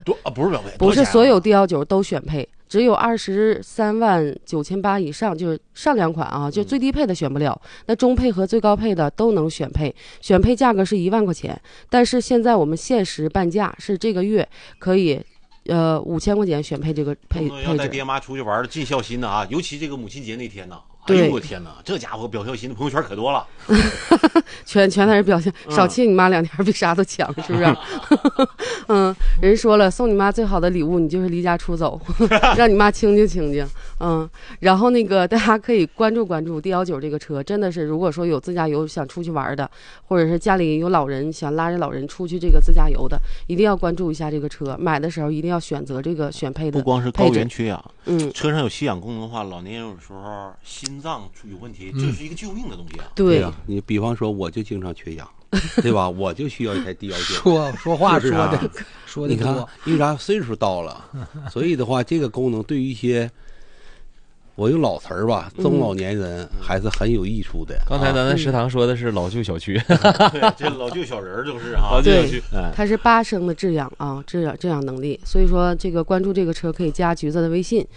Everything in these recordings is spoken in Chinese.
不是标配， 不是所有 D19都选配，只有23.9万8以上，就是上两款啊，就最低配的选不了，那中配和最高配的都能选配，选配价格是1万块钱，但是现在我们限时半价，是这个月可以5000块钱选配这个配置。 要带爹妈出去玩的尽孝心的啊，尤其这个母亲节那天呢。哎对， 呦我天哪，这家伙表孝心的朋友圈可多了， 全在这表现，少亲你妈2天比啥都强，是不是？人说了，送你妈最好的礼物，你就是离家出走，让你妈清静。然后那个大家可以关注 D19这个车，真的是如果说有自驾游想出去玩的，或者是家里有老人想拉着老人出去这个自驾游的，一定要关注一下这个车，买的时候一定要选择这个选配的。 不光是高原缺氧，车上有吸氧功能的话，老年人有时候心脏有问题，这是一个救命的东西啊。 对啊，你比方说我就经常缺氧，对吧？我就需要一台D19。 说话是啊说的你看，因为啥岁数到了，所以的话，这个功能对于一些我用老词儿吧，中老年人还是很有益处的。 刚才咱在食堂说的是老旧小区， 对，这老旧小人就是哈， 老旧小区， 它是8升的制氧啊，制氧能力，所以说这个关注这个车可以加橘子的微信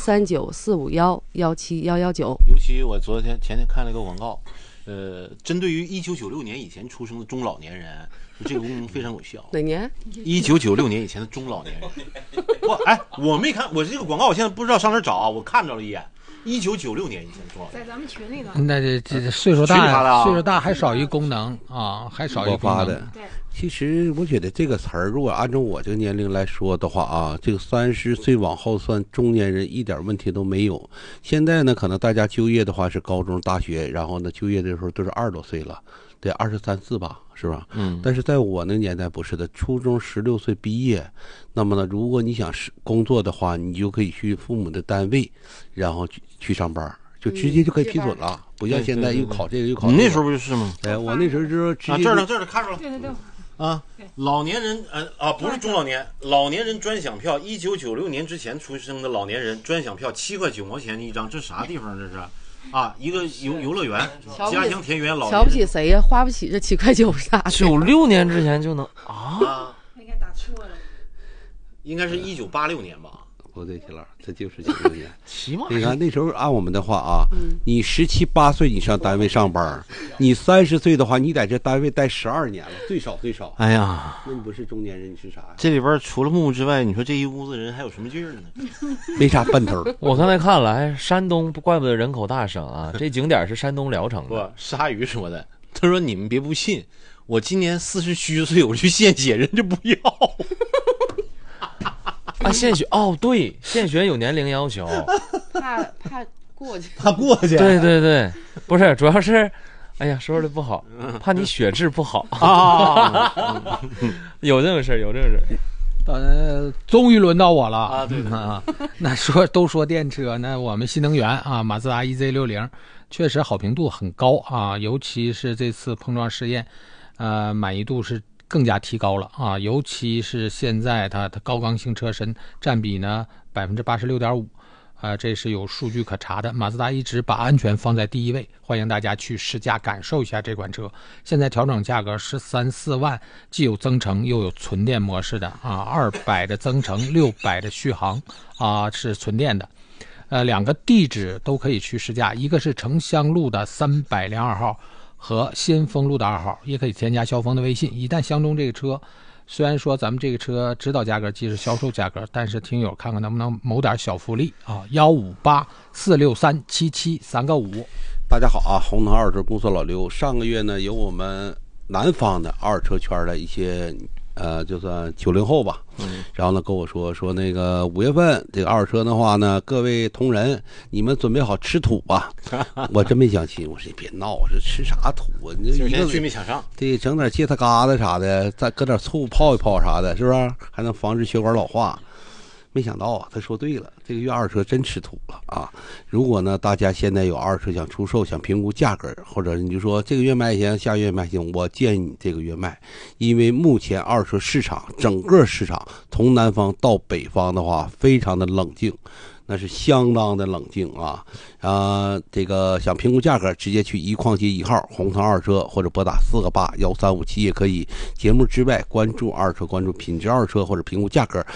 13945117119。 尤其我前天看了一个广告，针对于1996年以前出生的中老年人，这个功能非常有效。 哪年 ？1996年以前的中老年人。我没看，我这个广告我现在不知道上哪儿找啊，我看着了一眼。1996年以前的中老年人， 在咱们群里头。 那这岁数大，岁数大还少一功能啊，还少一功能。 对。 其实我觉得这个词儿，如果按照我这个年龄来说的话啊，这个30岁往后算中年人一点问题都没有。现在呢，可能大家就业的话是高中、大学，然后呢就业的时候都是20多岁了，得23、24吧，是吧？但是在我那个年代不是的，初中16岁毕业，那么呢，如果你想工作的话，你就可以去父母的单位，然后去上班。就直接就可以批准了，不像现在又考这个又考那个。 你那时候不就是吗？ 我那时候就是直接。 这儿呢看着了。 对。 老年人不是中老年，老年人专享票，1996年之前出生的老年人专享票7块9毛钱一张，这啥地方这是？一个游乐园，家乡田园老年人。 瞧不起谁呀？花不起这7块9啥的。 96年之前就能啊？ 应该打错了。 应该是1986年吧。 不对，铁佬，这就是96年。 起码你看那时候按我们的话啊，你17、18岁你上单位上班，你30岁的话，你在这单位待12年了，最少。 哎呀， 那你不是中年人，你是啥呀？ 这里边除了木之外，你说这一屋子人还有什么劲儿呢？ 没啥奔头。 我刚才看了，山东怪不得人口大省啊，这景点是山东聊城的。 不，鲨鱼说的，他说你们别不信，我今年47岁，我去献血，人家不要。 献血对，献血有年龄要求， 怕过去， 对，不是，主要是，哎呀，说的不好，怕你血质不好有这种事。 终于轮到我了啊！对那都说电车，那我们新能源啊，马自达 EZ60 确实好评度很高啊，尤其是这次碰撞试验，满意度是更加提高了啊，尤其是现在它的高刚性车身占比呢86.5%，这是有数据可查的。马自达一直把安全放在第一位，欢迎大家去试驾感受一下这款车。现在调整价格13、14万，既有增程又有纯电模式的200的增程，600的续航是纯电的。两个地址都可以去试驾，一个是城乡路的302号。和新丰路的2号，也可以添加肖峰的微信。一旦相中这个车，虽然说咱们这个车指导价格即是销售价格，但是听友看看能不能谋点小福利啊！158-463-7735个5。 大家好啊，红灯二手车公司老刘。上个月呢，有我们南方的二手车圈的一些就算90后吧，然后呢跟我说那个5月份这个二手车的话呢，各位同仁，你们准备好吃土吧。我真没相信，我说你别闹，我说吃啥土啊？你这一个居民抢上， 对，整点芥菜疙瘩啥的，再搁点醋泡一泡啥的，是不是？还能防止血管老化。 没想到啊，他说对了，这个月二手车真吃土了啊！如果呢，大家现在有二手车想出售，想评估价格，或者你就说这个月卖行，下月卖行，我建议你这个月卖，因为目前二手车市场整个市场从南方到北方的话，非常的冷静。那是相当的冷静啊！这个想评估价格，直接去一矿街1号红腾二手车，或者拨打4个81357也可以。节目之外，关注二手车，关注品质二手车或者评估价格，